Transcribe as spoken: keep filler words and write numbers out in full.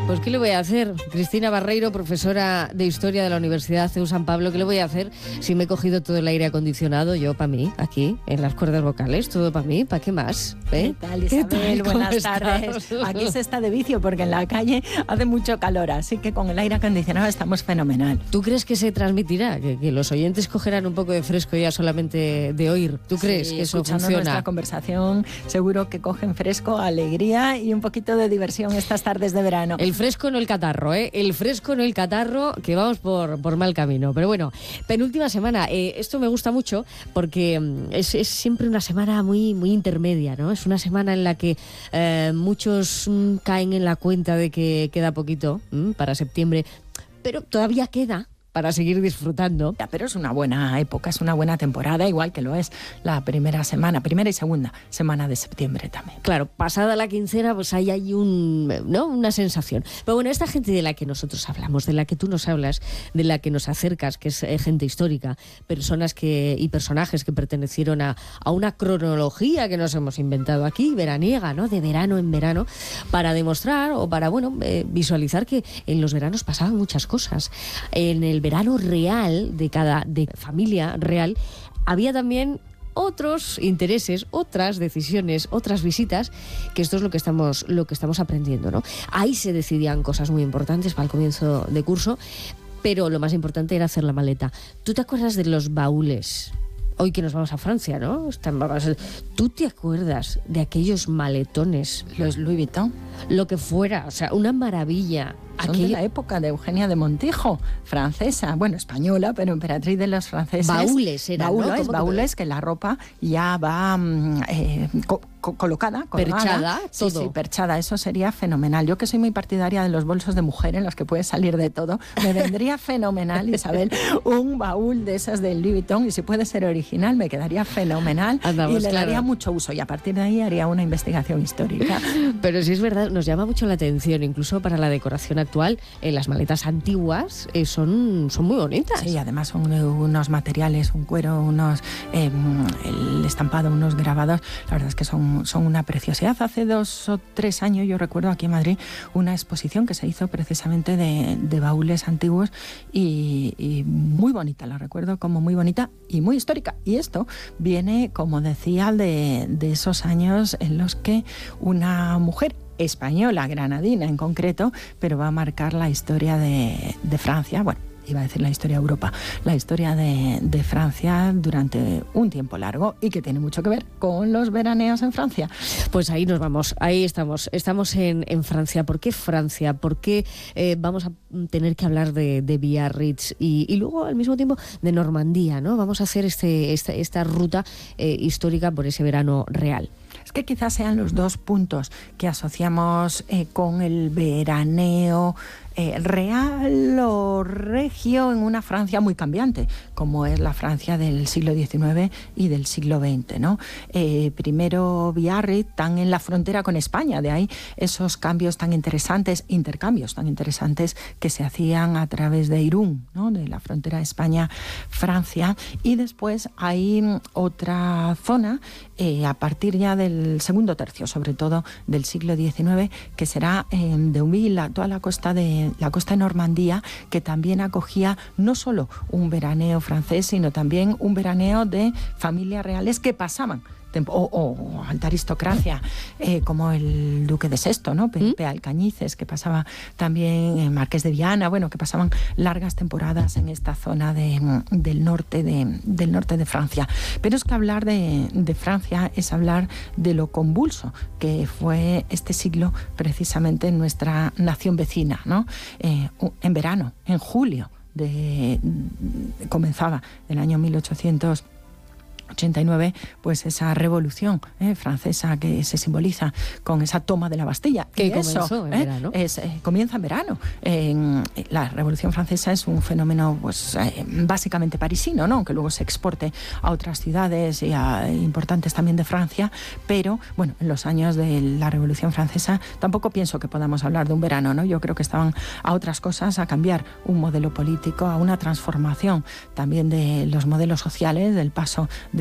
Pues ¿qué le voy a hacer? Cristina Barreiro, profesora de Historia de la Universidad C E U San Pablo, ¿qué le voy a hacer si me he cogido todo el aire acondicionado yo para mí, aquí, en las cuerdas vocales, todo para mí? ¿Para qué más? ¿Eh? ¿Qué tal, Isabel? ¿Qué tal? Buenas tardes. Aquí se está de vicio porque en la calle hace mucho calor, así que con el aire acondicionado estamos fenomenal. ¿Tú crees que se transmitirá? ¿Que, que los oyentes cogerán un poco de fresco ya solamente de oír? ¿Tú crees sí, que eso escuchando funciona? Nuestra conversación, seguro que cogen fresco, alegría y un poquito de diversión estas tardes de verano. El fresco no el catarro, ¿eh? El fresco no el catarro, que vamos por, por mal camino. Pero bueno, penúltima semana. Eh, esto me gusta mucho porque es, es siempre una semana muy, muy intermedia, ¿no? Es una semana en la que eh, muchos mm, caen en la cuenta de que queda poquito mm, para septiembre, pero todavía queda para seguir disfrutando. Ya, pero es una buena época, es una buena temporada, igual que lo es la primera semana, primera y segunda semana de septiembre también. Claro, pasada la quincena, pues hay ahí un, ¿no? una sensación. Pero bueno, esta gente de la que nosotros hablamos, de la que tú nos hablas, de la que nos acercas, que es eh, gente histórica, personas que y personajes que pertenecieron a, a una cronología que nos hemos inventado aquí, veraniega, ¿no? De verano en verano, para demostrar o para, bueno, eh, visualizar que en los veranos pasaban muchas cosas. En el verano real de cada de familia real había también otros intereses, otras decisiones, otras visitas, que esto es lo que estamos lo que estamos aprendiendo, ¿no? Ahí se decidían cosas muy importantes para el comienzo de curso, pero lo más importante era hacer la maleta. ¿Tú te acuerdas de los baúles? Hoy que nos vamos a Francia, ¿no? ¿Tú te acuerdas de aquellos maletones? Los Louis Vuitton. Lo que fuera, o sea, una maravilla. Son Aquello... de la época de Eugenia de Montijo, francesa, bueno, española, pero emperatriz de los franceses. Baúles eran, baúles, ¿no? Baúles, que la ropa ya va eh, co co colocada, colgada. Perchada, sí, todo. Sí, perchada, eso sería fenomenal. Yo que soy muy partidaria de los bolsos de mujer en los que puede salir de todo, me vendría fenomenal, Isabel, un baúl de esas del Louis Vuitton, y si puede ser original, me quedaría fenomenal. Andamos, y le daría claro. mucho uso, y a partir de ahí haría una investigación histórica. Pero sí es verdad, nos llama mucho la atención, incluso para la decoración actual, eh, las maletas antiguas eh, son, son muy bonitas. Sí, además son unos materiales, un cuero, unos eh, el estampado, unos grabados, la verdad es que son, son una preciosidad. Hace dos o tres años yo recuerdo aquí en Madrid una exposición que se hizo precisamente de, de baúles antiguos y, y muy bonita, la recuerdo como muy bonita y muy histórica. Y esto viene, como decía, de, de esos años en los que una mujer española, granadina en concreto, pero va a marcar la historia de, de Francia, bueno, iba a decir la historia de Europa, la historia de, de Francia durante un tiempo largo y que tiene mucho que ver con los veraneos en Francia. Pues ahí nos vamos, ahí estamos, estamos en, en Francia. ¿Por qué Francia? ¿Por qué eh, vamos a tener que hablar de, de Biarritz y, y luego al mismo tiempo de Normandía, ¿no? Vamos a hacer este, esta, esta ruta eh, histórica por ese verano real. Es que quizás sean los dos puntos que asociamos eh, con el veraneo eh, real o regio en una Francia muy cambiante, como es la Francia del siglo diecinueve y del siglo veinte, ¿no? Eh, primero Biarritz, tan en la frontera con España, de ahí esos cambios tan interesantes, intercambios tan interesantes que se hacían a través de Irún, ¿no? De la frontera España-Francia, y después hay otra zona eh, a partir ya del segundo tercio, sobre todo del siglo diecinueve, que será eh, de Humil, toda la costa de la costa de Normandía, que también acogía no solo un veraneo francés, sino también un veraneo de familias reales que pasaban O, o alta aristocracia, eh, como el duque de Sexto, ¿no? Pepe ¿Mm? Alcañices, que pasaba también, eh, Marqués de Viana, bueno, que pasaban largas temporadas en esta zona de, del, norte de, del norte de Francia. Pero es que hablar de, de Francia es hablar de lo convulso que fue este siglo precisamente en nuestra nación vecina, ¿no? Eh, en verano, en julio, de, de, comenzaba el año mil ochocientos ochenta y nueve, pues esa revolución eh, francesa que se simboliza con esa toma de la Bastilla. Que y comenzó eso, en eh, verano. Es, eh, comienza en verano. Eh, la Revolución Francesa es un fenómeno pues eh, básicamente parisino, ¿no? Aunque luego se exporte a otras ciudades y a, importantes también de Francia, pero bueno, en los años de la Revolución Francesa tampoco pienso que podamos hablar de un verano, ¿no? Yo creo que estaban a otras cosas, a cambiar un modelo político, a una transformación también de los modelos sociales, del paso de